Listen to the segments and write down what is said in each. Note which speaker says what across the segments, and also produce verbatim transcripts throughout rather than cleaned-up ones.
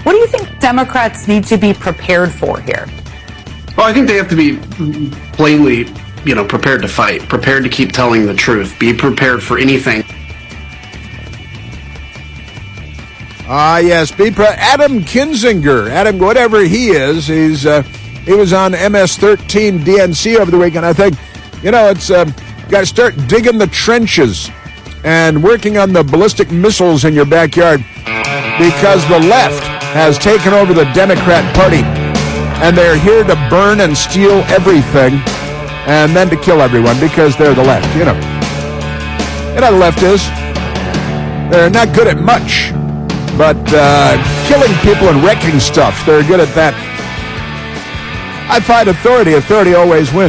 Speaker 1: What do you think Democrats need to be prepared for here?
Speaker 2: Well, I think they have to be plainly, you know, prepared to fight, prepared to keep telling the truth, be prepared for anything.
Speaker 3: Ah, uh, yes, be pre- Adam Kinzinger, Adam, whatever he is, he's uh, he was on M S thirteen D N C over the weekend. I think, you know, it's uh, got to start digging the trenches and working on the ballistic missiles in your backyard, because the left has taken over the Democrat Party, and they're here to burn and steal everything, and then to kill everyone because they're the left. You know, you know, the left is they're not good at much. But uh, killing people and wrecking stuff, they're good at that. I fight authority. Authority always wins.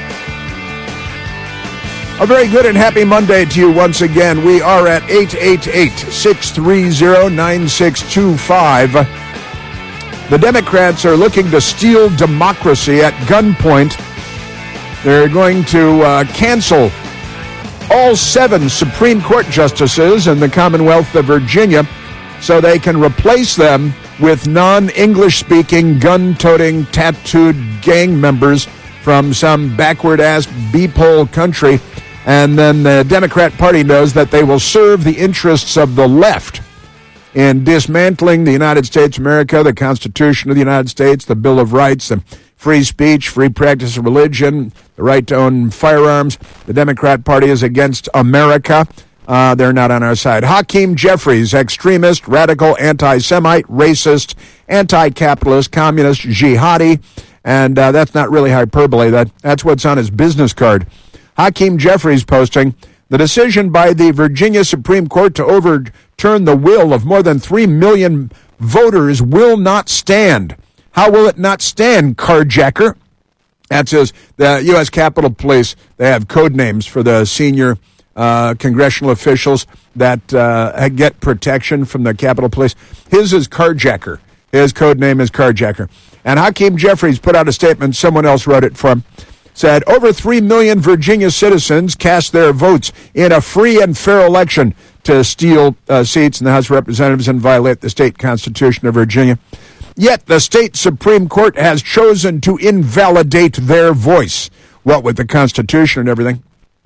Speaker 3: A very good and happy Monday to you once again. We are at eight eight eight, six three zero, nine six two five. The Democrats are looking to steal democracy at gunpoint. They're going to uh, cancel all seven Supreme Court justices in the Commonwealth of Virginia, so they can replace them with non-English-speaking, gun-toting, tattooed gang members from some backward-ass beephole country. And then the Democrat Party knows that they will serve the interests of the left in dismantling the United States of America, the Constitution of the United States, the Bill of Rights, the free speech, free practice of religion, the right to own firearms. The Democrat Party is against America. Uh, they're not on our side. Hakeem Jeffries, extremist, radical, anti-Semite, racist, anti-capitalist, communist, jihadi, and uh, that's not really hyperbole. That That's what's on his business card. Hakeem Jeffries posting, the decision by the Virginia Supreme Court to overturn the will of more than three million voters will not stand. How will it not stand, carjacker? That says the U S Capitol Police, they have code names for the senior Uh, congressional officials that uh, get protection from the Capitol Police. His is carjacker. His code name is carjacker. And Hakeem Jeffries put out a statement. Someone else wrote it for him. Said, over three million Virginia citizens cast their votes in a free and fair election to steal uh, seats in the House of Representatives and violate the state constitution of Virginia. Yet the state Supreme Court has chosen to invalidate their voice. What with the Constitution and everything?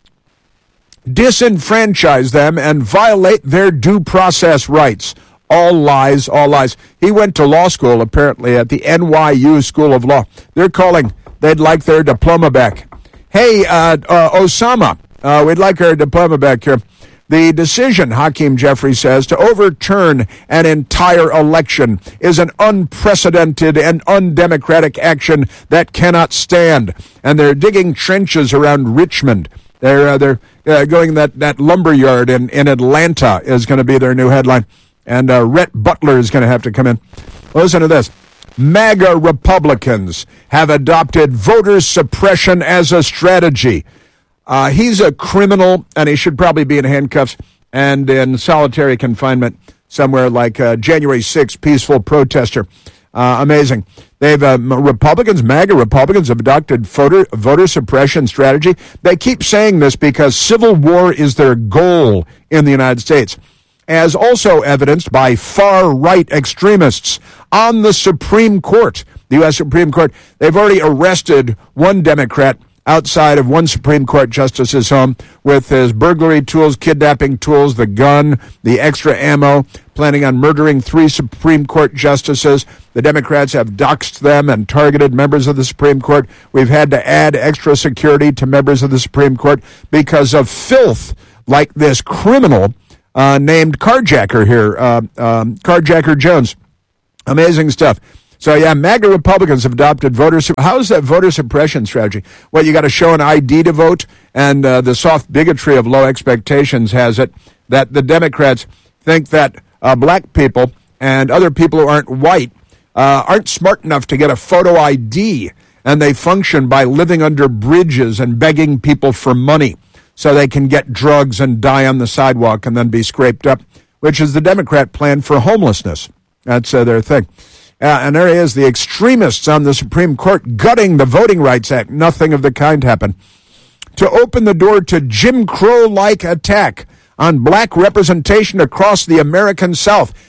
Speaker 3: Disenfranchise them and violate their due process rights. All lies, all lies. He went to law school, apparently, at the N Y U School of Law. They're calling. They'd like their diploma back. Hey, uh, uh, Osama, uh, we'd like our diploma back here. The decision, Hakeem Jeffries says, to overturn an entire election is an unprecedented and undemocratic action that cannot stand. And they're digging trenches around Richmond. They're uh, they're uh, going that that lumber yard in, in Atlanta is going to be their new headline, and uh, Rhett Butler is going to have to come in. Listen to this: MAGA Republicans have adopted voter suppression as a strategy. Uh, he's a criminal, and he should probably be in handcuffs and in solitary confinement somewhere, like uh, January sixth peaceful protester. Uh, amazing. They've uh, Republicans, MAGA Republicans, have adopted voter voter suppression strategy. They keep saying this because civil war is their goal in the United States, as also evidenced by far-right extremists on the Supreme Court, the U S Supreme Court. They've already arrested one Democrat outside of one Supreme Court justice's home with his burglary tools, kidnapping tools, the gun, the extra ammo, planning on murdering three Supreme Court justices. The Democrats have doxed them and targeted members of the Supreme Court. We've had to add extra security to members of the Supreme Court because of filth like this criminal uh, named Carjacker here, uh, um, Carjacker Jones. Amazing stuff. So, yeah, MAGA Republicans have adopted voter... Su- How is that voter suppression strategy? Well, you got to show an I D to vote, and uh, the soft bigotry of low expectations has it that the Democrats think that uh, black people and other people who aren't white uh, aren't smart enough to get a photo I D, and they function by living under bridges and begging people for money so they can get drugs and die on the sidewalk and then be scraped up, which is the Democrat plan for homelessness. That's uh, their thing. Uh, and there he is, the extremists on the Supreme Court gutting the Voting Rights Act. Nothing of the kind happened. To open the door to Jim Crow-like attack on black representation across the American South.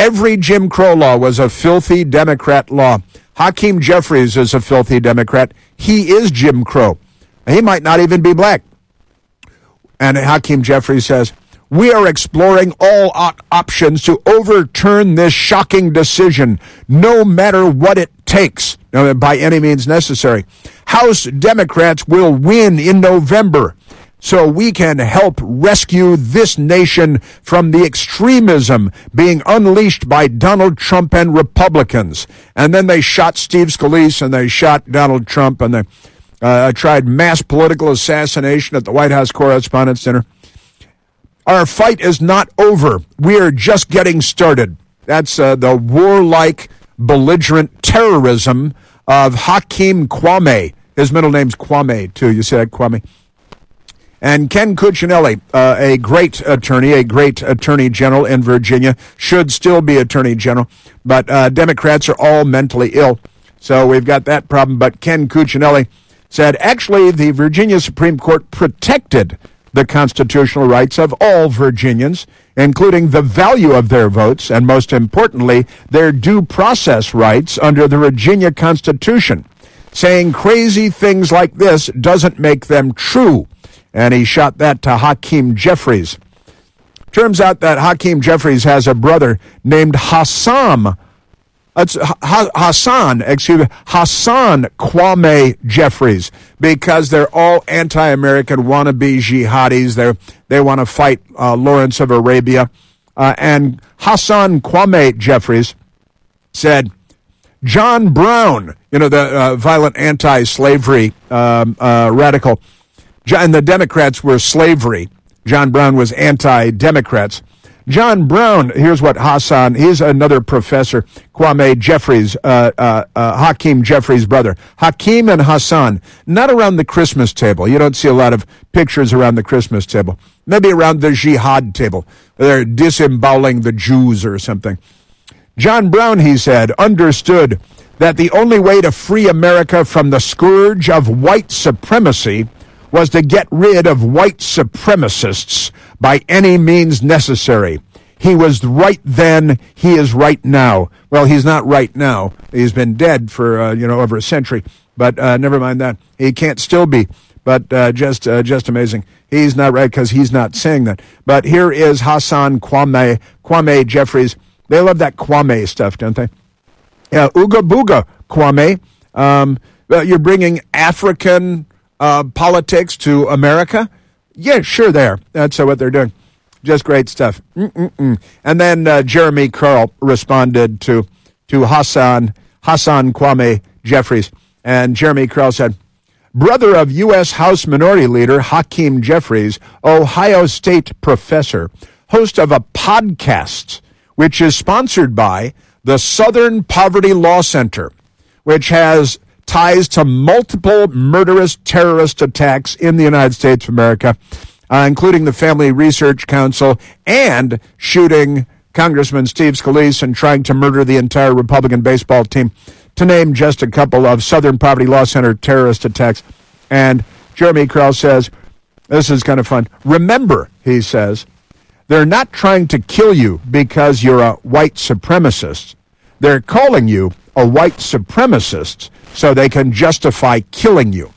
Speaker 3: Every Jim Crow law was a filthy Democrat law. Hakeem Jeffries is a filthy Democrat. He is Jim Crow. He might not even be black. And Hakeem Jeffries says, we are exploring all op- options to overturn this shocking decision, no matter what it takes, by any means necessary. House Democrats will win in November, so we can help rescue this nation from the extremism being unleashed by Donald Trump and Republicans. And then they shot Steve Scalise, and they shot Donald Trump, and they uh, tried mass political assassination at the White House Correspondents' Dinner. Our fight is not over. We are just getting started. That's uh, the warlike, belligerent terrorism of Hakeem Kwame. His middle name's Kwame, too. You see that, Kwame? And Ken Cuccinelli, uh, a great attorney, a great attorney general in Virginia, should still be attorney general. But uh, Democrats are all mentally ill. So we've got that problem. But Ken Cuccinelli said, actually, the Virginia Supreme Court protected the constitutional rights of all Virginians, including the value of their votes, and most importantly, their due process rights under the Virginia Constitution. Saying crazy things like this doesn't make them true. And he shot that to Hakeem Jeffries. Turns out that Hakeem Jeffries has a brother named Hassan. It's ha- Hassan, excuse me, Hassan Kwame Jeffries, because they're all anti-American wannabe jihadis. They they want to fight uh, Lawrence of Arabia. Uh, and Hassan Kwame Jeffries said, John Brown, you know, the uh, violent anti-slavery um, uh, radical, and the Democrats were slavery. John Brown was anti-Democrats. John Brown, here's what Hassan, he's another professor, Kwame Jeffries, uh, uh, uh, Hakeem Jeffries' brother. Hakeem and Hassan, not around the Christmas table. You don't see a lot of pictures around the Christmas table. Maybe around the jihad table. They're disemboweling the Jews or something. John Brown, he said, understood that the only way to free America from the scourge of white supremacy was to get rid of white supremacists by any means necessary. He was right then, he is right now. Well, he's not right now. He's been dead for, uh, you know, over a century. But uh, never mind that. He can't still be. But uh, just uh, just amazing. He's not right because he's not saying that. But here is Hassan Kwame, Kwame Jeffries. They love that Kwame stuff, don't they? Yeah, Ooga Booga Kwame. Um, you're bringing African Uh, politics to America? Yeah, sure they are. That's uh, what they're doing. Just great stuff. Mm-mm-mm. And then uh, Jeremy Carl responded to to Hassan, Hassan Kwame Jeffries. And Jeremy Carl said, brother of U S House Minority Leader Hakeem Jeffries, Ohio State professor, host of a podcast, which is sponsored by the Southern Poverty Law Center, which has ties to multiple murderous terrorist attacks in the United States of America, uh, including the Family Research Council and shooting Congressman Steve Scalise and trying to murder the entire Republican baseball team, to name just a couple of Southern Poverty Law Center terrorist attacks. And Jeremy Krell says, this is kind of fun. Remember, he says, they're not trying to kill you because you're a white supremacist. They're calling you a white supremacist so they can justify killing you.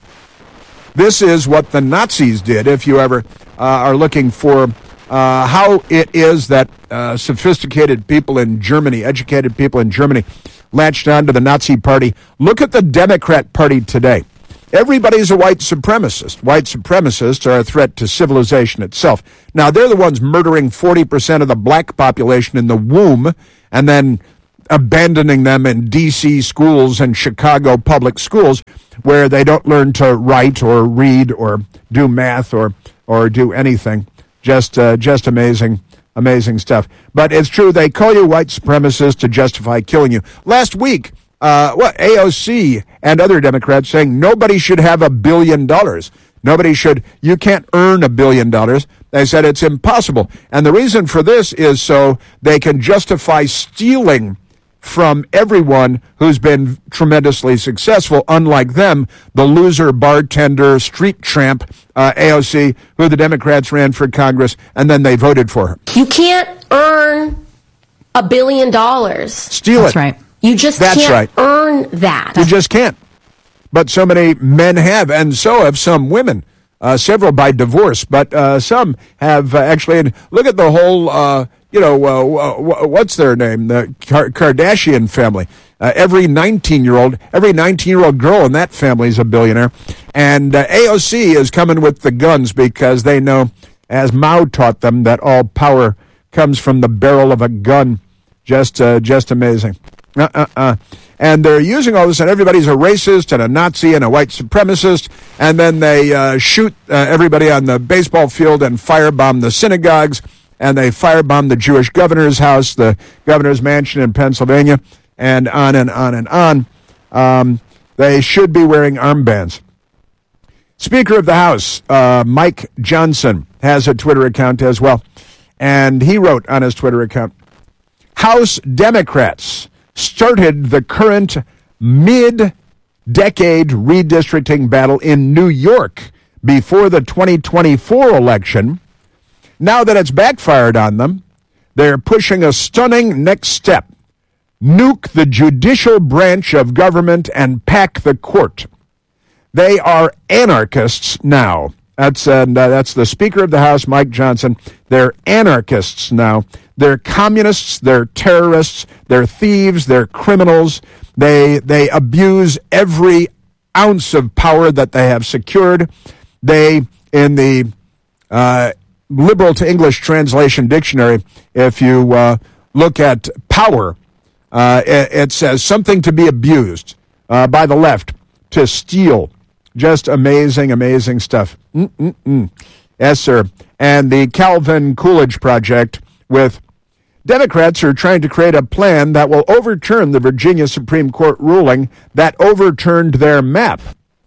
Speaker 3: This is what the Nazis did, if you ever uh, are looking for uh, how it is that uh, sophisticated people in Germany, educated people in Germany, latched on to the Nazi Party. Look at the Democrat Party today. Everybody's a white supremacist. White supremacists are a threat to civilization itself. Now, they're the ones murdering forty percent of the black population in the womb and then abandoning them in D C schools and Chicago public schools where they don't learn to write or read or do math or or do anything. Just uh, just amazing, amazing stuff. But it's true, they call you white supremacists to justify killing you. Last week, uh, what A O C and other Democrats saying nobody should have a billion dollars. Nobody should, you can't earn a billion dollars. They said it's impossible. And the reason for this is so they can justify stealing from everyone who's been tremendously successful, unlike them, the loser, bartender, street tramp, uh, A O C, who the Democrats ran for Congress, and then they voted for her.
Speaker 4: You can't earn a billion dollars.
Speaker 3: Steal
Speaker 1: That's
Speaker 3: it.
Speaker 1: right.
Speaker 4: You just
Speaker 3: That's
Speaker 4: can't
Speaker 3: right.
Speaker 4: earn that.
Speaker 3: You just can't. But so many men have, and so have some women. Uh, several by divorce, but uh, some have uh, actually. And look at the whole, uh, you know, uh, what's their name? The Kar- Kardashian family. Uh, every nineteen-year-old, every nineteen-year-old girl in that family is a billionaire. And uh, A O C is coming with the guns because they know, as Mao taught them, that all power comes from the barrel of a gun. Just, uh, just amazing. Uh-uh-uh. And they're using all this, and everybody's a racist and a Nazi and a white supremacist, and then they uh, shoot uh, everybody on the baseball field and firebomb the synagogues, and they firebomb the Jewish governor's house, the governor's mansion in Pennsylvania, and on and on and on. Um, they should be wearing armbands. Speaker of the House, uh, Mike Johnson, has a Twitter account as well, and he wrote on his Twitter account, House Democrats started the current mid-decade redistricting battle in New York before the twenty twenty-four election. Now that it's backfired on them, they're pushing a stunning next step. Nuke the judicial branch of government and pack the court. They are anarchists now. That's uh, that's the Speaker of the House, Mike Johnson. They're anarchists now. They're communists. They're terrorists. They're thieves. They're criminals. They they abuse every ounce of power that they have secured. They, in the uh, liberal to English translation dictionary, if you uh, look at power, uh, it, it says something to be abused uh, by the left, to steal. Just amazing, amazing stuff. Mm-mm-mm. Yes, sir. And the Calvin Coolidge Project with Democrats are trying to create a plan that will overturn the Virginia Supreme Court ruling that overturned their map.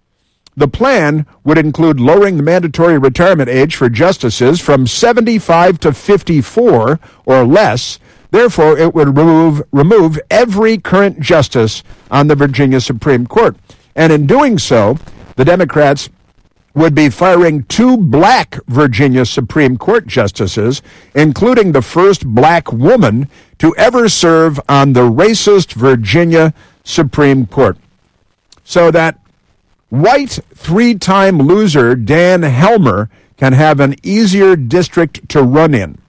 Speaker 3: The plan would include lowering the mandatory retirement age for justices from seventy-five to fifty-four or less. Therefore, it would remove, remove every current justice on the Virginia Supreme Court. And in doing so, the Democrats would be firing two black Virginia Supreme Court justices, including the first black woman to ever serve on the racist Virginia Supreme Court. So that white three-time loser Dan Helmer can have an easier district to run in.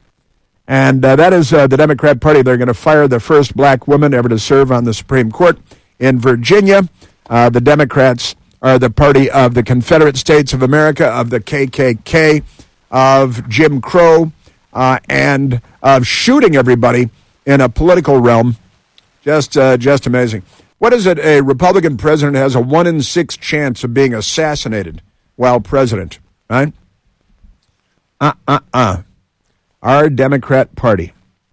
Speaker 3: And uh, that is uh, the Democrat Party. They're going to fire the first black woman ever to serve on the Supreme Court in Virginia. Uh, the Democrats are the party of the Confederate States of America, of the K K K, of Jim Crow, uh, and of shooting everybody in a political realm. Just uh, just amazing. What is it? A Republican president has a one in six chance of being assassinated while president, right? Uh-uh-uh. Our Democrat Party.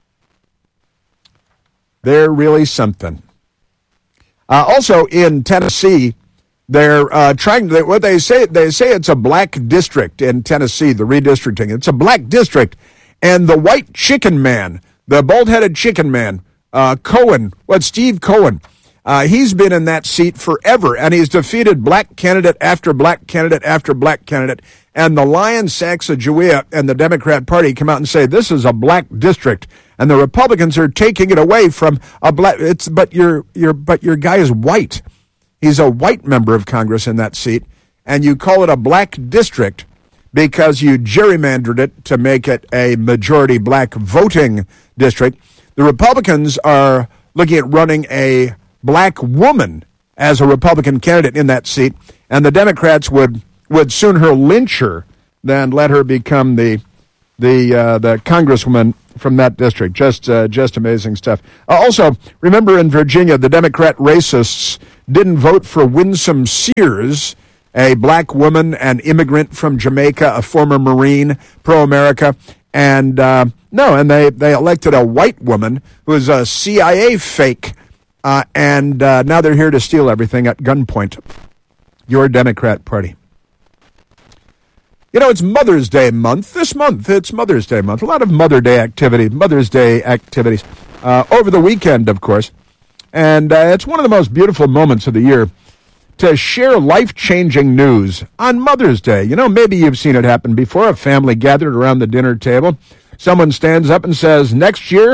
Speaker 3: They're really something. Uh, also in Tennessee, they're uh, trying to, what they say, they say it's a black district in Tennessee, the redistricting. It's a black district. And the white chicken man, the bald-headed chicken man, uh, Cohen, what, Steve Cohen, uh, he's been in that seat forever, and he's defeated black candidate after black candidate after black candidate. And the Lion Sacagawea and the Democrat Party come out and say, this is a black district. And the Republicans are taking it away from a black, it's, but your, your, but your guy is white. He's a white member of Congress in that seat, and you call it a black district because you gerrymandered it to make it a majority black voting district. The Republicans are looking at running a black woman as a Republican candidate in that seat, and the Democrats would, would sooner lynch her than let her become the the uh, the congresswoman from that district. Just uh, just amazing stuff. Uh, also, remember in Virginia, the Democrat racists didn't vote for Winsome Sears, a black woman, an immigrant from Jamaica, a former Marine, pro-America. And, uh, no, and they, they elected a white woman who is a C I A fake, uh, and uh, now they're here to steal everything at gunpoint. Your Democrat Party. You know, it's Mother's Day month. This month, it's Mother's Day month. A lot of Mother Day activity, Mother's Day activities. Uh, over the weekend, of course. And uh, it's one of the most beautiful moments of the year to share life-changing news on Mother's Day. You know, maybe you've seen it happen before. A family gathered around the dinner table. Someone stands up and says, next year,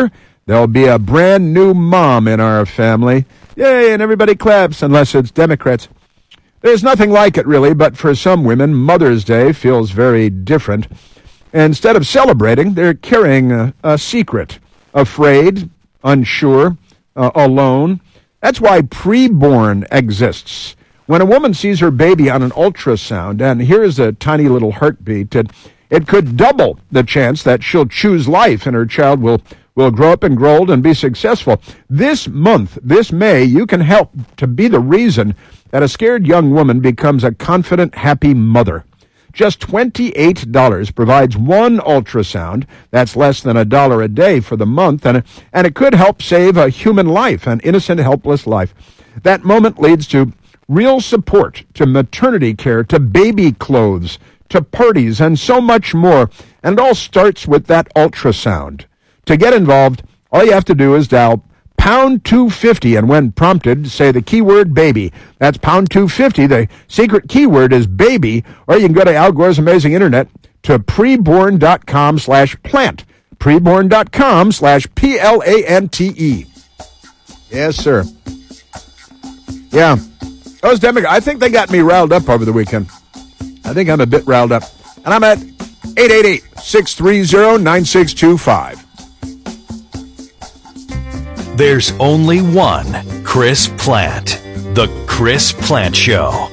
Speaker 3: There'll be a brand new mom in our family. Yay, and everybody claps, unless it's Democrats. There's nothing like it, really, but for some women, Mother's Day feels very different. Instead of celebrating, they're carrying a, a secret. Afraid, unsure, uh, alone. That's why preborn exists. When a woman sees her baby on an ultrasound and hears a tiny little heartbeat, it, it could double the chance that she'll choose life and her child will, will grow up and grow old and be successful. This month, this May, you can help to be the reason that a scared young woman becomes a confident, happy mother. Just twenty-eight dollars provides one ultrasound. That's less than a dollar a day for the month, and, and it could help save a human life, an innocent, helpless life. That moment leads to real support, to maternity care, to baby clothes, to parties, and so much more. And it all starts with that ultrasound. To get involved, all you have to do is dial pound two fifty, and when prompted, say the keyword baby. That's pound two fifty. The secret keyword is baby, or you can go to Al Gore's amazing internet to preborn.com slash plant. Preborn.com slash P L A N T E. Yes, sir. Yeah. Those Democrats, I think they got me riled up over the weekend. I think I'm a bit riled up. And I'm at eight eight eight, six three zero, nine six two five.
Speaker 5: There's only one Chris Plant. The Chris Plant Show.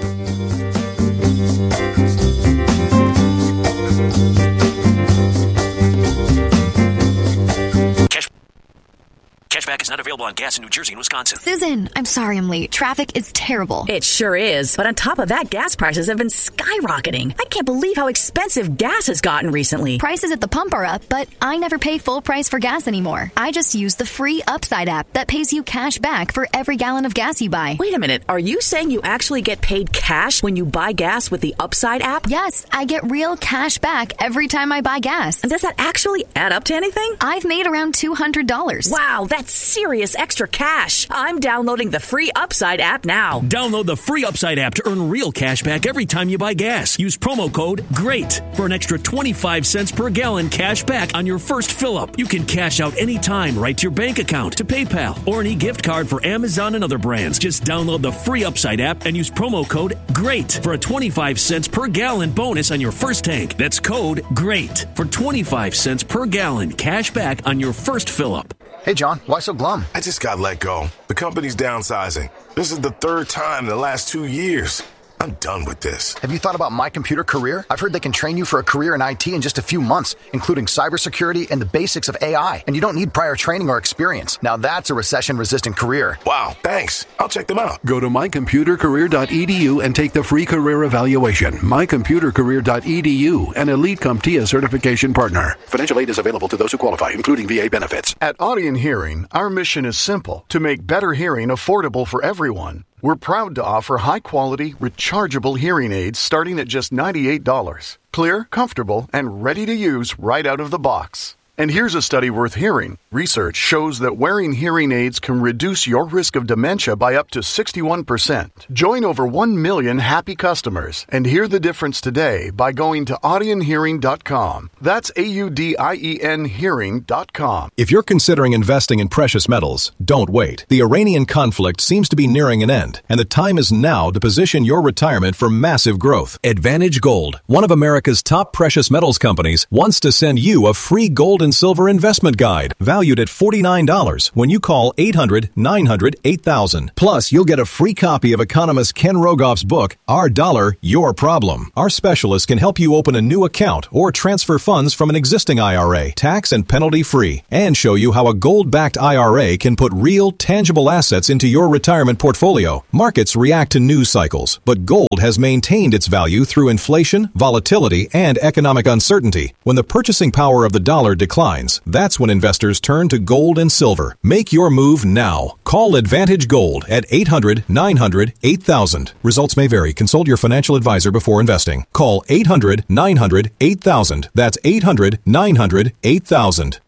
Speaker 6: Cashback is not available on gas in New Jersey and Wisconsin.
Speaker 7: Susan, I'm sorry I'm late. Traffic is terrible.
Speaker 8: It sure is. But on top of that, gas prices have been skyrocketing. I can't believe how expensive gas has gotten recently.
Speaker 7: Prices at the pump are up, but I never pay full price for gas anymore. I just use the free Upside app that pays you cash back for every gallon of gas you buy.
Speaker 8: Wait a minute. Are you saying you actually get paid cash when you buy gas with the Upside app?
Speaker 7: Yes, I get real cash back every time I buy gas.
Speaker 8: And does that actually add up to anything?
Speaker 7: I've made around two hundred dollars.
Speaker 8: Wow, that's serious extra cash. I'm downloading the free Upside app now.
Speaker 6: Download the free Upside app to earn real cash back every time you buy gas. Use promo code GREAT for an extra twenty-five cents per gallon cash back on your first fill-up. You can cash out anytime right to your bank account, to PayPal, or an e-gift card for Amazon and other brands. Just download the free Upside app and use promo code GREAT for a twenty-five cents per gallon bonus on your first tank. That's code GREAT for twenty-five cents per gallon cash back on your first fill-up.
Speaker 9: Hey, John, why so glum?
Speaker 10: I just got let go. The company's downsizing. This is the third time in the last two years. I'm done with this.
Speaker 9: Have you thought about My Computer Career? I've heard they can train you for a career in I T in just a few months, including cybersecurity and the basics of A I. And you don't need prior training or experience. Now that's a recession-resistant career.
Speaker 10: Wow, thanks. I'll check them out.
Speaker 11: Go to my computer career dot e d u and take the free career evaluation. my computer career dot e d u, an Elite CompTIA certification partner. Financial aid is available to those who qualify, including V A benefits.
Speaker 12: At Audien Hearing, our mission is simple: to make better hearing affordable for everyone. We're proud to offer high-quality, rechargeable hearing aids starting at just ninety-eight dollars. Clear, comfortable, and ready to use right out of the box. And here's a study worth hearing. Research shows that wearing hearing aids can reduce your risk of dementia by up to sixty-one percent. Join over one million happy customers and hear the difference today by going to audien hearing dot com. That's A U D I E N hearing dot com.
Speaker 13: If you're considering investing in precious metals, don't wait. The Iranian conflict seems to be nearing an end, and the time is now to position your retirement for massive growth. Advantage Gold, one of America's top precious metals companies, wants to send you a free gold and silver investment guide valued at forty-nine dollars when you call eight hundred, nine hundred, eight thousand. Plus, you'll get a free copy of economist Ken Rogoff's book, Our Dollar, Your Problem. Our specialists can help you open a new account or transfer funds from an existing I R A, tax and penalty free, and show you how a gold-backed I R A can put real, tangible assets into your retirement portfolio. Markets react to news cycles, but gold has maintained its value through inflation, volatility, and economic uncertainty. When the purchasing power of the dollar declines, that's when investors turn to gold and silver. Make your move now. Call Advantage Gold at eight hundred, nine hundred, eight thousand. Results may vary. Consult your financial advisor before investing. Call eight hundred, nine hundred, eight thousand. That's eight hundred, nine hundred, eight thousand.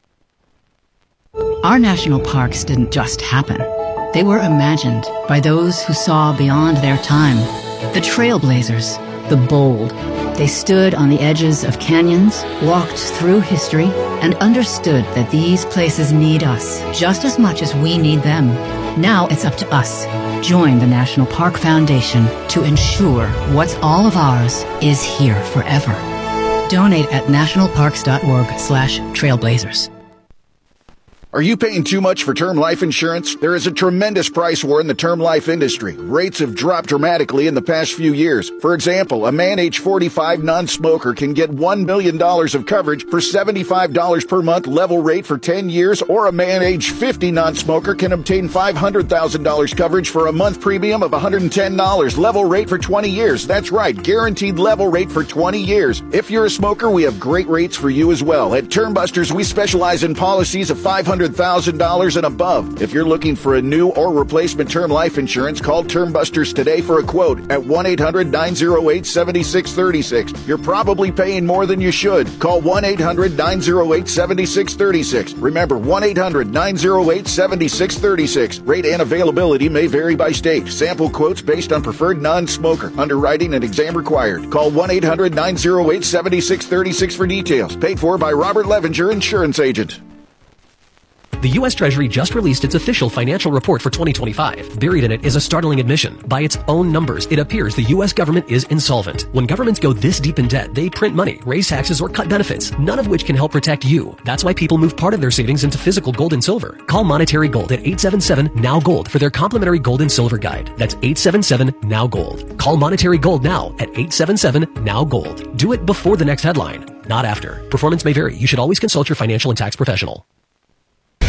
Speaker 14: Our national parks didn't just happen. They were imagined by those who saw beyond their time. The trailblazers, the bold. They stood on the edges of canyons, walked through history, and understood that these places need us just as much as we need them. Now it's up to us. Join the National Park Foundation to ensure what's all of ours is here forever. Donate at nationalparks.org slash trailblazers.
Speaker 15: Are you paying too much for term life insurance? There is a tremendous price war in the term life industry. Rates have dropped dramatically in the past few years. For example, a man age forty-five non-smoker can get one million dollars of coverage for seventy-five dollars per month level rate for ten years, or a man age fifty non-smoker can obtain five hundred thousand dollars coverage for a month premium of one hundred ten dollars level rate for twenty years. That's right, guaranteed level rate for twenty years. If you're a smoker, we have great rates for you as well. At Termbusters, we specialize in policies of five hundred thousand dollars and above. If you're looking for a new or replacement term life insurance, call Termbusters today for a quote at one eight hundred nine oh eight seven six three six. You're probably paying more than you should. Call one eight hundred nine oh eight seven six three six. Remember, one eight hundred nine oh eight seven six three six. Rate and availability may vary by state. Sample quotes based on preferred non-smoker. Underwriting and exam required. Call one eight hundred nine oh eight seven six three six for details. Paid for by Robert Levinger, Insurance Agent.
Speaker 16: The U S Treasury just released its official financial report for twenty twenty-five. Buried in it is a startling admission. By its own numbers, it appears the U S government is insolvent. When governments go this deep in debt, they print money, raise taxes, or cut benefits, none of which can help protect you. That's why people move part of their savings into physical gold and silver. Call Monetary Gold at eight seven seven N O W Gold for their complimentary gold and silver guide. That's eight seven seven N O W Gold. Call Monetary Gold now at eight seven seven N O W Gold. Do it before the next headline, not after. Performance may vary. You should always consult your financial and tax professional.